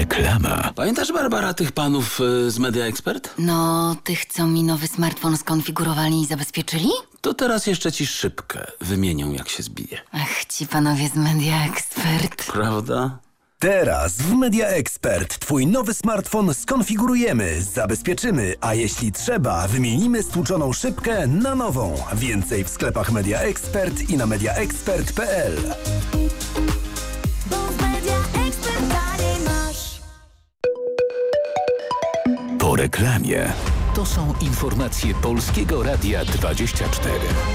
Reklama. Pamiętasz, Barbara, tych panów z Media Expert? No, tych, co mi nowy smartfon skonfigurowali i zabezpieczyli? To teraz jeszcze ci szybkę wymienią, jak się zbije. Ach, ci panowie z Media Expert. Prawda? Teraz w Media Expert twój nowy smartfon skonfigurujemy, zabezpieczymy, a jeśli trzeba, wymienimy stłuczoną szybkę na nową. Więcej w sklepach Media Expert i na mediaexpert.pl. Po reklamie. To są informacje Polskiego Radia 24.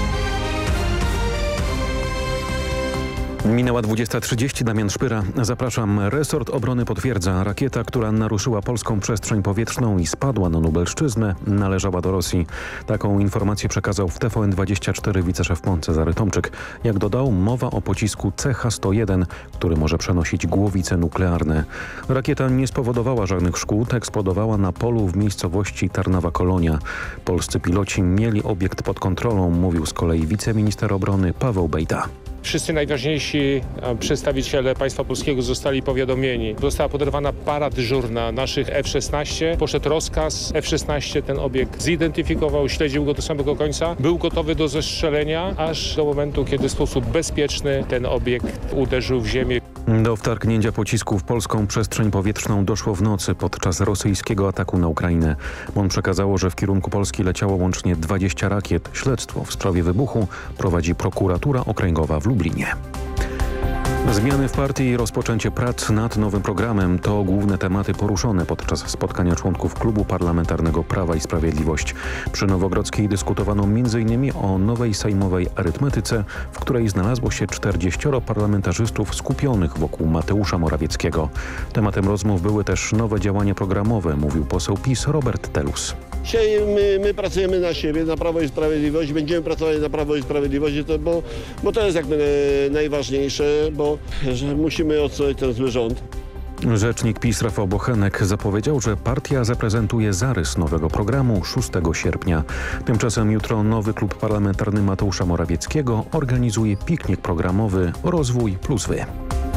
Minęła 20:30, Damian Szpyra. Zapraszam. Resort Obrony potwierdza, rakieta, która naruszyła polską przestrzeń powietrzną i spadła na Lubelszczyznę, należała do Rosji. Taką informację przekazał w TVN24 wiceszef PON Cezary Tomczyk. Jak dodał, mowa o pocisku CH-101, który może przenosić głowice nuklearne. Rakieta nie spowodowała żadnych szkód, eksplodowała na polu w miejscowości Tarnowa Kolonia. Polscy piloci mieli obiekt pod kontrolą, mówił z kolei wiceminister obrony Paweł Bejda. Wszyscy najważniejsi przedstawiciele państwa polskiego zostali powiadomieni. Została poderwana para dyżurna naszych F-16. Poszedł rozkaz. F-16 ten obiekt zidentyfikował, śledził go do samego końca. Był gotowy do zestrzelenia, aż do momentu, kiedy w sposób bezpieczny ten obiekt uderzył w ziemię. Do wtargnięcia pocisku w polską przestrzeń powietrzną doszło w nocy podczas rosyjskiego ataku na Ukrainę. MON przekazało, że w kierunku Polski leciało łącznie 20 rakiet. Śledztwo w sprawie wybuchu prowadzi prokuratura okręgowa w Lublinie. Zmiany w partii i rozpoczęcie prac nad nowym programem to główne tematy poruszone podczas spotkania członków Klubu Parlamentarnego Prawa i Sprawiedliwość. Przy Nowogrodzkiej dyskutowano m.in. o nowej sejmowej arytmetyce, w której znalazło się 40 parlamentarzystów skupionych wokół Mateusza Morawieckiego. Tematem rozmów były też nowe działania programowe, mówił poseł PiS Robert Telus. Dzisiaj my pracujemy na siebie, na Prawo i Sprawiedliwość, będziemy pracować na Prawo i Sprawiedliwość, bo to jest jakby najważniejsze, bo że musimy odsunąć ten zły rząd. Rzecznik PiS Rafał Bochenek zapowiedział, że partia zaprezentuje zarys nowego programu 6 sierpnia. Tymczasem jutro nowy klub parlamentarny Mateusza Morawieckiego organizuje piknik programowy Rozwój plus Wy.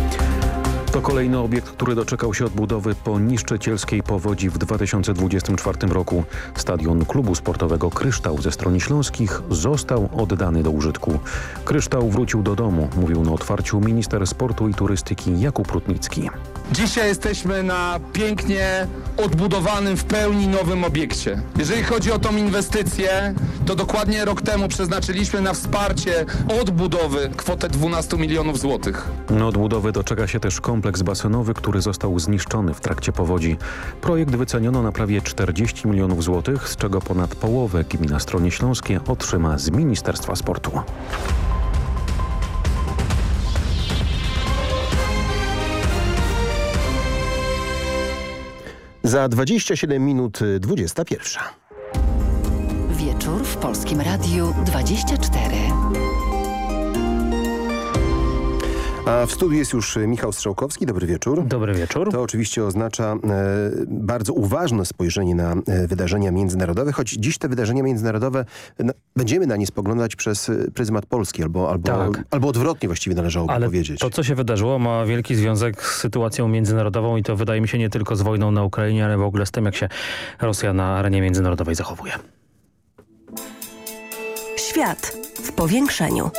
To kolejny obiekt, który doczekał się odbudowy po niszczycielskiej powodzi w 2024 roku. Stadion klubu sportowego Kryształ ze Stroni Śląskich został oddany do użytku. Kryształ wrócił do domu, mówił na otwarciu minister sportu i turystyki Jakub Rutnicki. Dzisiaj jesteśmy na pięknie odbudowanym w pełni nowym obiekcie. Jeżeli chodzi o tą inwestycję, to dokładnie rok temu przeznaczyliśmy na wsparcie odbudowy kwotę 12 milionów złotych. Odbudowy doczeka się też kompleks basenowy, który został zniszczony w trakcie powodzi. Projekt wyceniono na prawie 40 milionów złotych, z czego ponad połowę gmina Stronie Śląskie otrzyma z Ministerstwa Sportu. Za 27 minut 21. Wieczór w Polskim Radiu 24. A w studiu jest już Michał Strzałkowski. Dobry wieczór. Dobry wieczór. To oczywiście oznacza bardzo uważne spojrzenie na wydarzenia międzynarodowe, choć dziś te wydarzenia międzynarodowe będziemy na nie spoglądać przez pryzmat Polski albo odwrotnie właściwie należałoby powiedzieć. To, co się wydarzyło, ma wielki związek z sytuacją międzynarodową i to wydaje mi się nie tylko z wojną na Ukrainie, ale w ogóle z tym, jak się Rosja na arenie międzynarodowej zachowuje. Świat w powiększeniu.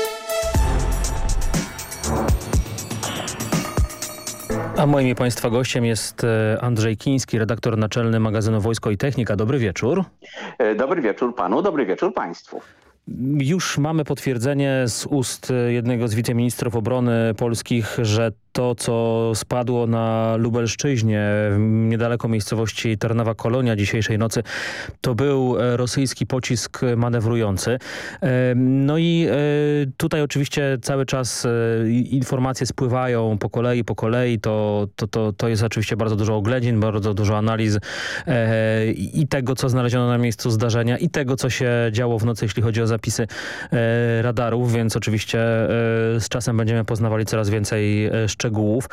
A moim i Państwa gościem jest Andrzej Kiński, redaktor naczelny magazynu Wojsko i Technika. Dobry wieczór. Dobry wieczór panu, dobry wieczór państwu. Już mamy potwierdzenie z ust jednego z wiceministrów obrony polskich, że to, co spadło na Lubelszczyźnie, niedaleko miejscowości Tarnowa Kolonia dzisiejszej nocy, to był rosyjski pocisk manewrujący. No i tutaj oczywiście cały czas informacje spływają po kolei. To jest oczywiście bardzo dużo oględzin, bardzo dużo analiz i tego, co znaleziono na miejscu zdarzenia, i tego, co się działo w nocy, jeśli chodzi o zapisy radarów, więc oczywiście z czasem będziemy poznawali coraz więcej szczegółów.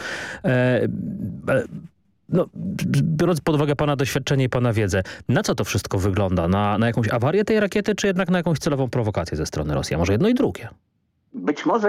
Biorąc pod uwagę pana doświadczenie i pana wiedzę, na co to wszystko wygląda? Na jakąś awarię tej rakiety, czy jednak na jakąś celową prowokację ze strony Rosji? A może jedno i drugie? Być może